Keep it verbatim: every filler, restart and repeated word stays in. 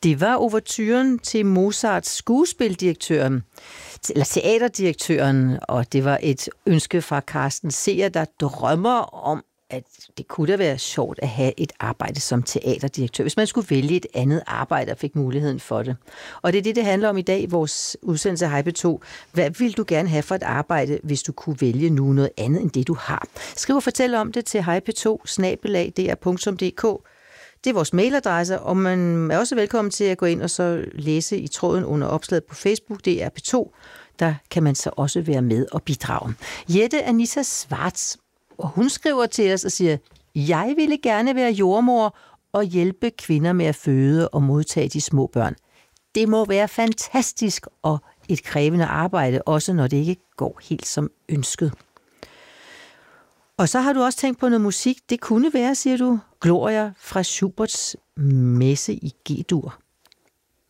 Det var ouverturen til Mozarts skuespildirektøren, eller teaterdirektøren, og det var et ønske fra Carsten Seer, der drømmer om, at det kunne da være sjovt at have et arbejde som teaterdirektør, hvis man skulle vælge et andet arbejde og fik muligheden for det. Og det er det, det handler om i dag i vores udsendelse af Hej P to. Hvad vil du gerne have for et arbejde, hvis du kunne vælge nu noget andet end det, du har? Skriv og fortæl om det til hej p to snabel-a d r punktum d k. Det er vores mailadresse, og man er også velkommen til at gå ind og så læse i tråden under opslaget på Facebook, D R P to. Der kan man så også være med og bidrage. Jette Anissa Svarts, og hun skriver til os og siger, jeg ville gerne være jordmor og hjælpe kvinder med at føde og modtage de små børn. Det må være fantastisk og et krævende arbejde, også når det ikke går helt som ønsket. Og så har du også tænkt på noget musik. Det kunne være, siger du, Gloria fra Schuberts messe i G-dur.